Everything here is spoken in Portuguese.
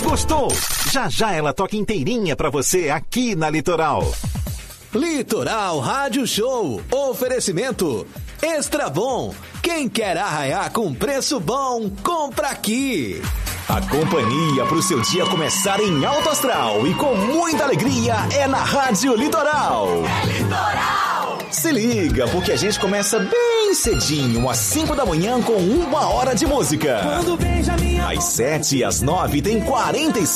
Gostou? Já já ela toca inteirinha pra você aqui na Litoral. Litoral Rádio Show. Oferecimento Extra Bom. Quem quer arraiar com preço bom, compra aqui. A companhia para o seu dia começar em alto astral e com muita alegria é na Rádio Litoral. É Litoral! Se liga, porque a gente começa bem cedinho, às 5 da manhã com 1 hora de música. Quando beija minha às 7 e às 9 tem 45